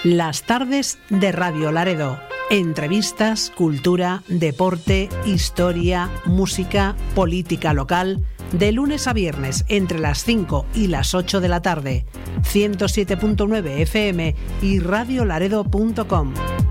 Las tardes de Radio Laredo. Entrevistas, cultura, deporte, historia, música, política local. De lunes a viernes entre las 5 y las 8 de la tarde. 107.9 FM y radiolaredo.com.